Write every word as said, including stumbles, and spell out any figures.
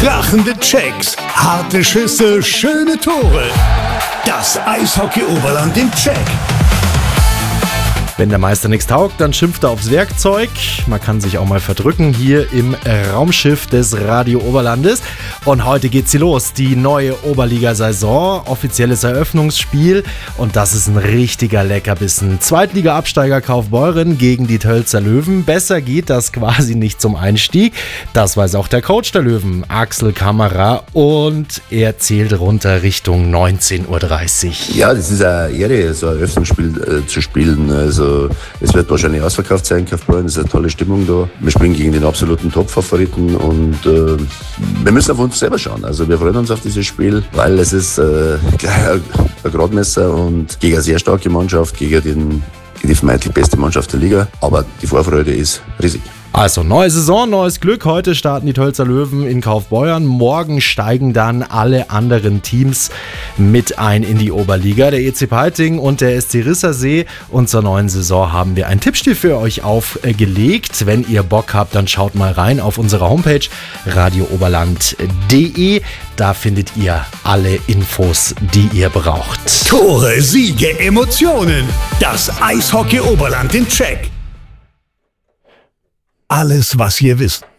Krachende Checks, harte Schüsse, schöne Tore. Das Eishockey-Oberland im Check. Wenn der Meister nichts taugt, dann schimpft er aufs Werkzeug. Man kann sich auch mal verdrücken hier im Raumschiff des Radio Oberlandes. Und heute geht sie los, die neue Oberliga-Saison, offizielles Eröffnungsspiel. Und das ist ein richtiger Leckerbissen. Zweitliga-Absteiger Kaufbeuren gegen die Tölzer Löwen. Besser geht das quasi nicht zum Einstieg. Das weiß auch der Coach der Löwen, Axel Kammerer. Und er zählt runter Richtung neunzehn Uhr dreißig. Ja, das ist eine Ehre, so ein Eröffnungsspiel äh, zu spielen. Also es wird wahrscheinlich ausverkauft sein, Kaufbeuren, es ist eine tolle Stimmung da. Wir spielen gegen den absoluten Top-Favoriten und äh, wir müssen auf uns selber schauen. Also wir freuen uns auf dieses Spiel, weil es ist äh, ein Gradmesser und gegen eine sehr starke Mannschaft, gegen den, die vermeintlich beste Mannschaft der Liga. Aber die Vorfreude ist riesig. Also, neue Saison, neues Glück. Heute starten die Tölzer Löwen in Kaufbeuren. Morgen steigen dann alle anderen Teams mit ein in die Oberliga. Der E C Peiting und der S C Rissersee. Und zur neuen Saison haben wir ein Tippspiel für euch aufgelegt. Wenn ihr Bock habt, dann schaut mal rein auf unsere Homepage radio oberland punkt de. Da findet ihr alle Infos, die ihr braucht. Tore, Siege, Emotionen. Das Eishockey-Oberland im Check. Alles, was ihr wisst.